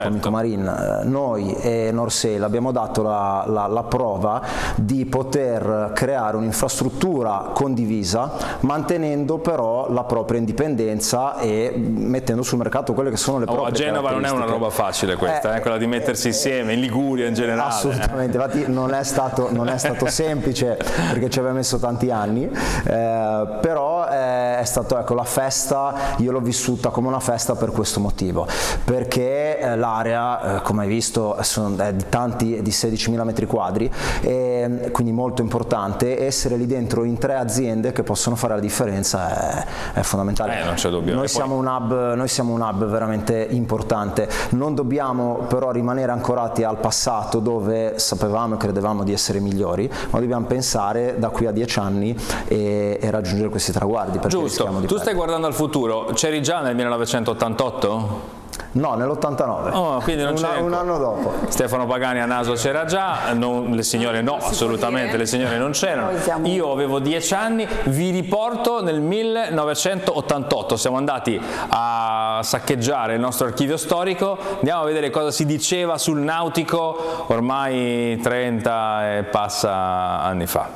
Amico Marin, noi e Norsail abbiamo dato la prova di poter creare un'infrastruttura condivisa, mantenendo però la propria indipendenza e mettendo sul mercato quelle che sono le proprie caratteristiche. A Genova non è una roba facile questa, quella di mettersi insieme, in Liguria in generale. Assolutamente, infatti non è stato semplice perché ci aveva messo tanti anni, però è stato, ecco, la festa, io l'ho vissuta come una festa per questo motivo, perché l'area, come hai visto, è di 16.000 metri quadri, e quindi molto importante. Essere lì dentro in 3 aziende che possono fare la differenza è fondamentale. Non c'è dubbio. Noi siamo un hub veramente importante, non dobbiamo però rimanere ancorati al passato dove sapevamo e credevamo di essere migliori, ma dobbiamo pensare da qui a 10 anni e raggiungere questi traguardi. Giusto, tu stai guardando al futuro, c'eri già nel 1988? No, nell'89, quindi non c'era un anno dopo. Stefano Pagani a naso c'era già, le signore no, assolutamente, le signore non c'erano. Io avevo 10 anni, vi riporto nel 1988, siamo andati a saccheggiare il nostro archivio storico, andiamo a vedere cosa si diceva sul nautico ormai 30 e passa anni fa.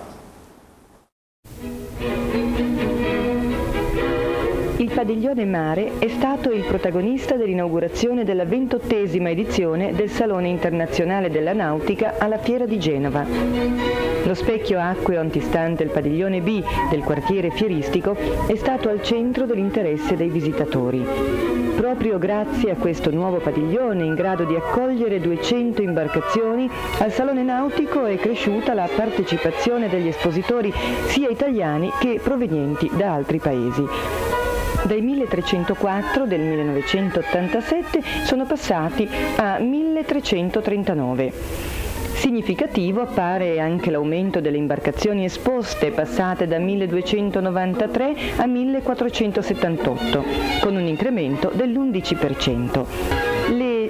Il padiglione Mare è stato il protagonista dell'inaugurazione della 28ª edizione del Salone Internazionale della Nautica alla Fiera di Genova. Lo specchio acqueo antistante il padiglione B del quartiere fieristico è stato al centro dell'interesse dei visitatori. Proprio grazie a questo nuovo padiglione in grado di accogliere 200 imbarcazioni, al Salone Nautico è cresciuta la partecipazione degli espositori sia italiani che provenienti da altri paesi. Dai 1304 del 1987 sono passati a 1339. Significativo appare anche l'aumento delle imbarcazioni esposte, passate da 1293 a 1478, con un incremento dell'11%. Le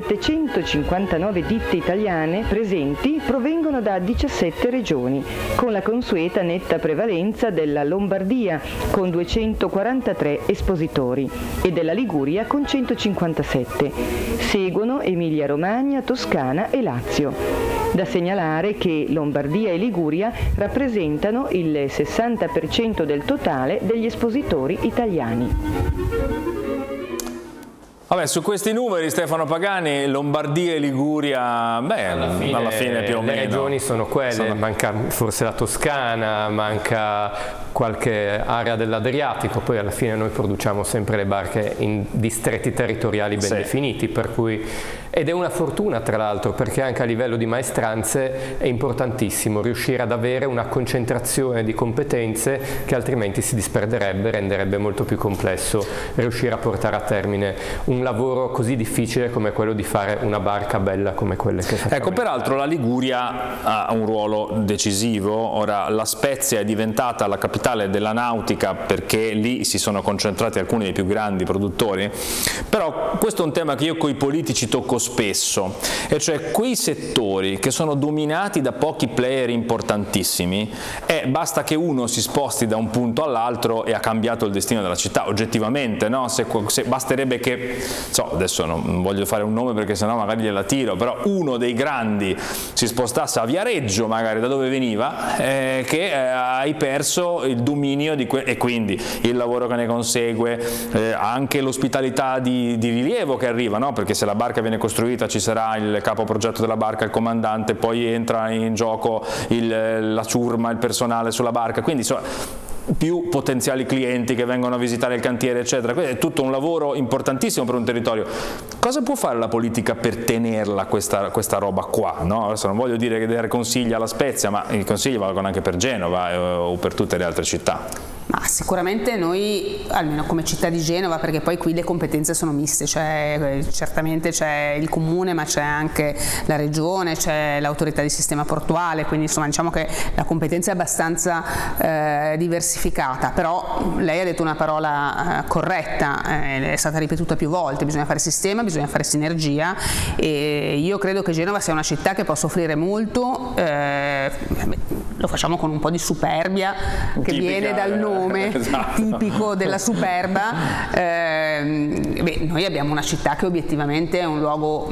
759 ditte italiane presenti provengono da 17 regioni, con la consueta netta prevalenza della Lombardia, con 243 espositori, e della Liguria con 157. Seguono Emilia-Romagna, Toscana e Lazio. Da segnalare che Lombardia e Liguria rappresentano il 60% del totale degli espositori italiani. Vabbè, su questi numeri, Stefano Pagani, Lombardia e Liguria, alla fine più o meno. Le regioni sono quelle, manca forse la Toscana, manca qualche area dell'Adriatico, poi alla fine noi produciamo sempre le barche in distretti territoriali ben definiti, per cui, ed è una fortuna tra l'altro, perché anche a livello di maestranze è importantissimo riuscire ad avere una concentrazione di competenze che altrimenti si disperderebbe, renderebbe molto più complesso riuscire a portare a termine un lavoro così difficile come quello di fare una barca bella come quelle che facciamo. Ecco, peraltro la Liguria ha un ruolo decisivo. Ora, La Spezia è diventata la capitale della nautica perché lì si sono concentrati alcuni dei più grandi produttori, però questo è un tema che io coi politici tocco spesso, e cioè quei settori che sono dominati da pochi player importantissimi, basta che uno si sposti da un punto all'altro e ha cambiato il destino della città, oggettivamente, no? Se basterebbe che, adesso non voglio fare un nome perché sennò magari gliela tiro, però uno dei grandi si spostasse a Viareggio, magari da dove veniva, che hai perso il dominio e quindi il lavoro che ne consegue, anche l'ospitalità di rilievo che arriva, no? Perché se la barca viene costruita ci sarà il capo progetto della barca, il comandante, poi entra in gioco la ciurma, il personale sulla barca, quindi più potenziali clienti che vengono a visitare il cantiere, eccetera. Quindi è tutto un lavoro importantissimo per un territorio. Cosa può fare la politica per tenerla questa roba qua? No? Adesso non voglio dire che dare consigli alla Spezia, ma i consigli valgono anche per Genova o per tutte le altre città. Ma sicuramente noi, almeno come città di Genova, perché poi qui le competenze sono miste, certamente c'è il comune, ma c'è anche la regione, c'è l'autorità di sistema portuale, quindi insomma diciamo che la competenza è abbastanza diversificata, però lei ha detto una parola corretta, è stata ripetuta più volte: bisogna fare sistema, bisogna fare sinergia, e io credo che Genova sia una città che possa offrire molto lo facciamo con un po' di superbia che Tipica, viene dal nome esatto. tipico della Superba. Noi abbiamo una città che obiettivamente è un luogo